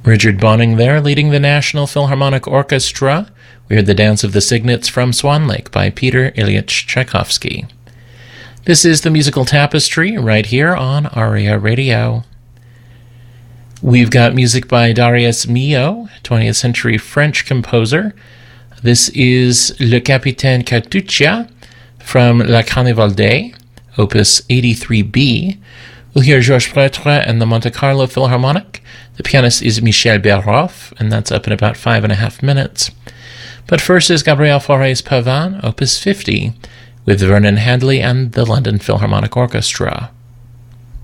Richard Bonning there, leading the National Philharmonic Orchestra. We heard the Dance of the Cygnets from Swan Lake by Peter Ilyich Tchaikovsky. This is the Musical Tapestry right here on ARIA Radio. We've got music by Darius Milhaud, 20th century French composer. This is Le Capitaine Cartuccia from La Carnivalde, opus 83B. We'll hear Georges Prêtre and the Monte Carlo Philharmonic. The pianist is Michel Berhoff, and that's up in about 5.5 minutes. But first is Gabriel Fauré's Pavane, opus 50, with Vernon Hadley and the London Philharmonic Orchestra.